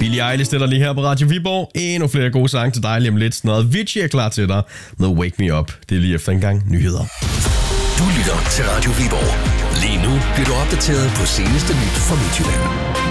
Billie Eilish stiller lige her på Radio Viborg. Endnu flere gode sange til dig lige om lidt. Sådan noget Avicii er klar til dig med Wake Me Up. Det er lige efter en gang nyheder. Du lytter til Radio Viborg. Lige nu bliver du opdateret på seneste nyt fra Midtjylland.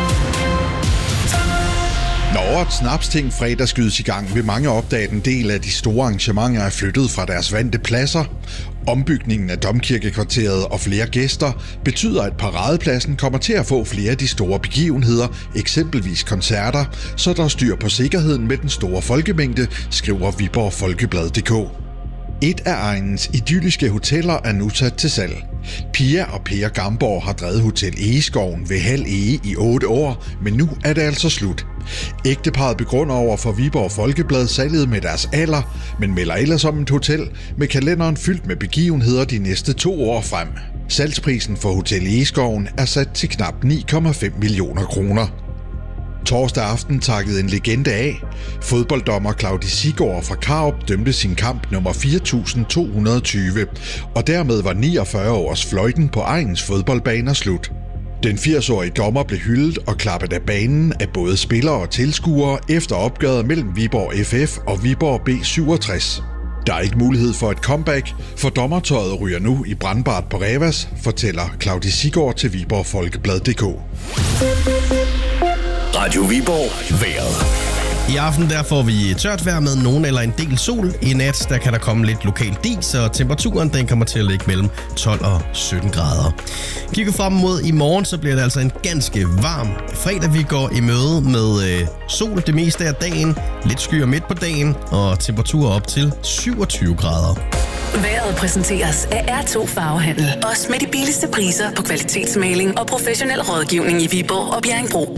Når et snapsting fredag skydes i gang, vil mange opdage, at en del af de store arrangementer er flyttet fra deres vante pladser. Ombygningen af Domkirkekvarteret og flere gæster betyder, at paradepladsen kommer til at få flere af de store begivenheder, eksempelvis koncerter, så der er styr på sikkerheden med den store folkemængde, skriver Viborg Folkeblad.dk. Et af egnens idylliske hoteller er nu sat til salg. Pia og Per Gamborg har drevet Hotel Egeskoven ved Hald Ege i 8 år, men nu er det altså slut. Ægteparret begrunder over for Viborg Folkeblad salget med deres alder, men melder ellers om et hotel med kalenderen fyldt med begivenheder de næste 2 år frem. Salgsprisen for Hotel Egeskoven er sat til knap 9,5 millioner kroner. Torsdag aften takkede en legende af. Fodbolddommer Claudi Siggaard fra Karup dømte sin kamp nummer 4220, og dermed var 49 års fløjten på egens fodboldbaner slut. Den 80-årige dommer blev hyldet og klappet af banen af både spillere og tilskuere efter opgøret mellem Viborg FF og Viborg B67. Der er ikke mulighed for et comeback, for dommertøjet ryger nu i brandbart på Revas, fortæller Claudi Siggaard til Viborg Folkeblad.dk. Radio Viborg vejret. I aften der får vi tørt vejr med nogen eller en del sol. I nat der kan der komme lidt lokal dis, og temperaturen den kommer til at ligge mellem 12 og 17 grader. Kigger frem mod i morgen, så bliver det altså en ganske varm fredag. Vi går i møde med sol det meste af dagen, lidt skyer midt på dagen og temperaturer op til 27 grader. Vejret præsenteres af R2 Farvehandel. Også med de billigste priser på kvalitetsmaling og professionel rådgivning i Viborg og Bjerringbro.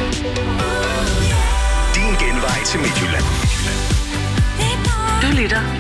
Din genvej til Midtjylland. Du lytter